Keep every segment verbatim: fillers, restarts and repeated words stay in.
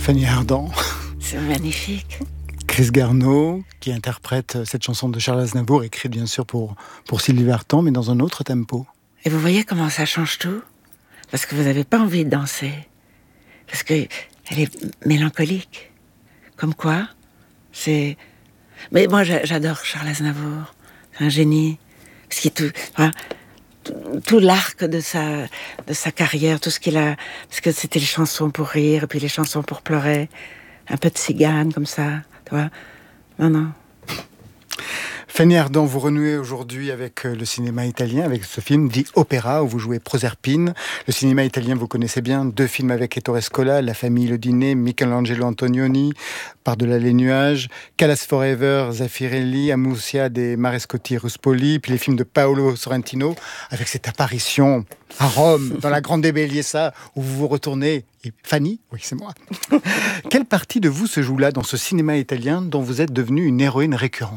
Fanny Ardant. C'est magnifique. Chris Garneau, qui interprète cette chanson de Charles Aznavour, écrite bien sûr pour, pour Sylvie Vartan, mais dans un autre tempo. Et vous voyez comment ça change tout? Parce que vous n'avez pas envie de danser. Parce qu'elle est mélancolique. Comme quoi, c'est... Mais moi, j'adore Charles Aznavour. C'est un génie. Parce qu'il tout, enfin, tout, tout l'arc de sa, de sa carrière, tout ce qu'il a... Parce que c'était les chansons pour rire, et puis les chansons pour pleurer. Un peu de cigane, comme ça, tu vois. Non, non. Fanny Ardant, vous renouez aujourd'hui avec le cinéma italien, avec ce film dit Opéra, où vous jouez Proserpine. Le cinéma italien, vous connaissez bien, deux films avec Ettore Scola, La famille, le dîner, Michelangelo Antonioni, Par-delà les nuages, Calas Forever, Zeffirelli, Amusia et Marescotti Ruspoli, puis les films de Paolo Sorrentino, avec cette apparition à Rome, dans la Grande Belliessa, où vous vous retournez. Et Fanny, oui, c'est moi. Quelle partie de vous se joue là, dans ce cinéma italien, dont vous êtes devenue une héroïne récurrente ?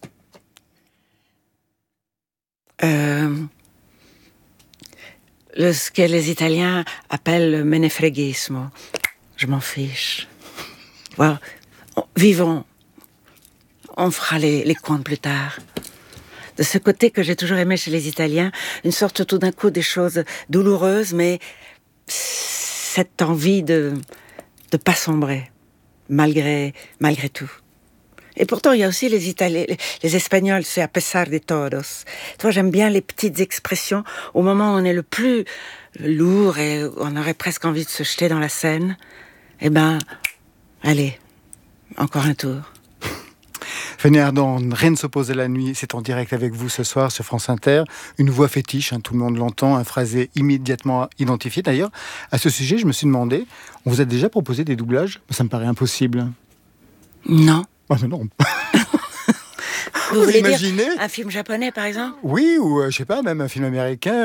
Euh, le, ce que les Italiens appellent le menefreghismo. Je m'en fiche. Voilà. Vivons. On fera les, les comptes plus tard. De ce côté que j'ai toujours aimé chez les Italiens, une sorte tout d'un coup des choses douloureuses, mais cette envie de de pas sombrer, malgré, malgré tout. Et pourtant, il y a aussi les Italiens, les, les Espagnols, c'est a pesar de todos. Toi, j'aime bien les petites expressions au moment où on est le plus lourd et on aurait presque envie de se jeter dans la Seine. Eh ben, allez, encore un tour. Fanny Ardant, Rien ne s'oppose à la nuit, c'est en direct avec vous ce soir sur France Inter. Une voix fétiche, hein, tout le monde l'entend, un phrasé immédiatement identifié. D'ailleurs, à ce sujet, je me suis demandé, on vous a déjà proposé des doublages ? Ça me paraît impossible. Non. Oh, mais non. Vous, vous voulez imaginez dire un film japonais, par exemple ? Oui, ou euh, je sais pas, même un film américain.